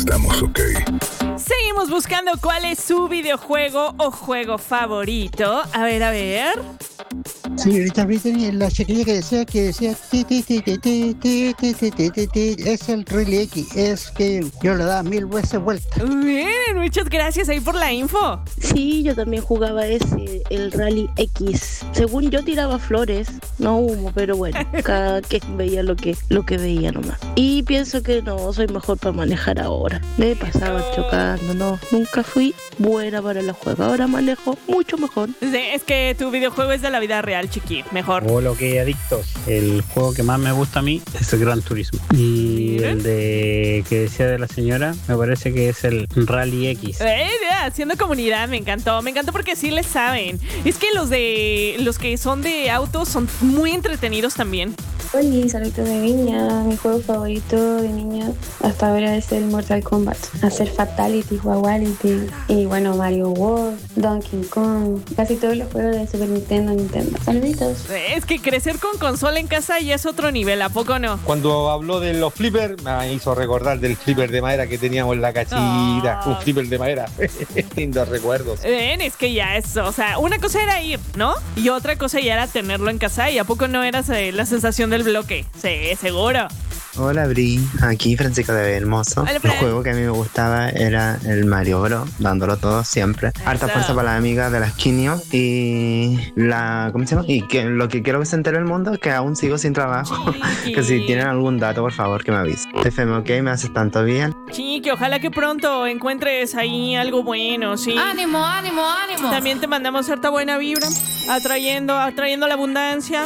Estamos ok. Seguimos buscando cuál es su videojuego o juego favorito. A ver. Señorita Brittany, la chiquilla que decía ti, ti, ti, ti, ti, ti, ti, ti, ti, ti, ti, es el Rally X, es que yo le daba 1000 veces vuelta. Bien, muchas gracias ahí por la info. Sí, yo también jugaba ese, el Rally X. Según yo tiraba flores, no humo, pero bueno, cada que veía lo que veía nomás. Y pienso que no, soy mejor para manejar ahora. Me pasaba chocando, no, nunca fui buena para los juegos. Ahora manejo mucho mejor. Sí, es que tu videojuego es de la vida real, chiqui, mejor. O lo que adictos. El juego que más me gusta a mí es el Gran Turismo. Y el de que decía de la señora, me parece que es el Rally X. Haciendo comunidad, me encantó porque sí le saben. Es que los que son de autos son muy entretenidos también. Hola, saludos de niña. Mi juego favorito de niña hasta ahora es el Mortal Kombat. Hacer Fatality, Wawality y bueno, Mario World, Donkey Kong, casi todos los juegos de Super Nintendo. Saluditos. Es que crecer con consola en casa ya es otro nivel, ¿a poco no? Cuando habló de los flippers, me hizo recordar del flipper de madera que teníamos en la cachita. Un flipper de madera. Lindos recuerdos. Es que ya eso, o sea, una cosa era ir, ¿no? Y otra cosa ya era tenerlo en casa. ¿Y a poco no eras la sensación del bloque? Sí, seguro. Hola Bri, aquí Francisco de Hermoso. Hola, el juego que a mí me gustaba era el Mario Bros, dándolo todo siempre. Harta fuerza para las amigas de las Kinio y ¿cómo se llama? Y que lo que quiero que se entere el mundo es que aún sigo sin trabajo. Que si tienen algún dato, por favor, que me avisen. FM OK, me haces tanto bien. Sí, que ojalá que pronto encuentres ahí algo bueno, sí. ¡Ánimo! También te mandamos harta buena vibra, atrayendo la abundancia.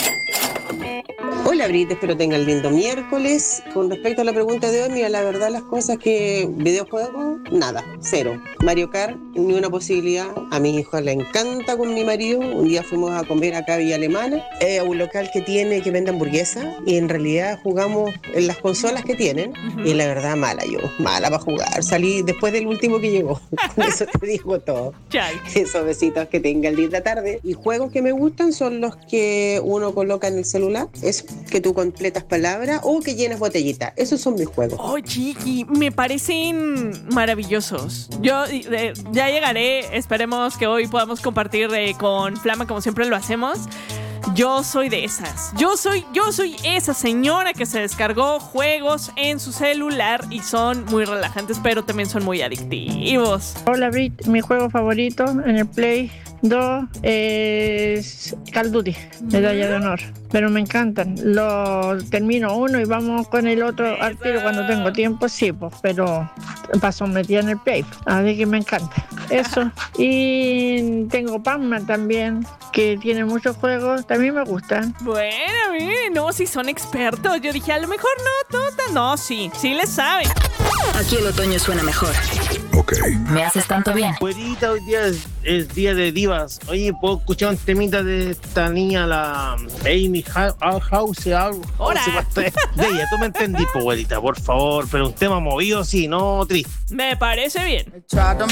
Hola Brit, espero tengan lindo miércoles. Con respecto a la pregunta de hoy, mira, la verdad las cosas que videojuegos, nada, cero. Mario Kart, ni una posibilidad. A mis hijos les encanta con mi marido. Un día fuimos a comer acá a Villa Alemana, a un local que vende hamburguesas y en realidad jugamos en las consolas que tienen y la verdad mala para jugar. Salí después del último que llegó. Con eso te digo todo. Esos besitos, que tengan linda tarde. Y juegos que me gustan son los que uno coloca en el celular. Es que tú completas palabras o que llenas botellita. Esos son mis juegos. Oh, chiqui, me parecen maravillosos. Yo ya llegaré. Esperemos que hoy podamos compartir con Flama como siempre lo hacemos. Yo soy de esas. Yo soy esa señora que se descargó juegos en su celular y son muy relajantes, pero también son muy adictivos. Hola Brit, mi juego favorito en el Play 2 es Call of Duty, Medalla de Honor. Pero me encantan. Lo termino uno y vamos con el otro al tiro cuando tengo tiempo, sí, pues, pero paso metida en el Play. Así que me encanta. Eso. Y tengo Pac-Man también, que tiene muchos juegos, también me gustan. Bueno, no, si son expertos. Yo dije, a lo mejor no, no, sí les saben. Aquí el otoño suena mejor. Ok. Me haces tanto bien. Güerita, hoy día es día de divas. Oye, ¿puedo escuchar un temita de esta niña, la Amy House? De ella, tú me entendí, pues, güerita, por favor. Pero un tema movido, sí, no triste. Me parece bien.